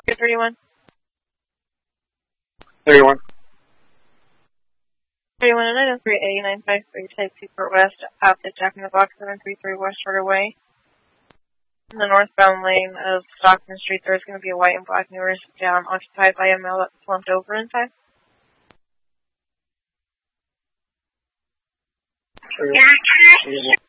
31. 31. 31 and 903A953, type 2 Port West, at the Jack in the Box 733 West Shorter Way. In the northbound lane of Stockton Street, there's going to be a white and black Newer down occupied by a male that's slumped over inside. 31.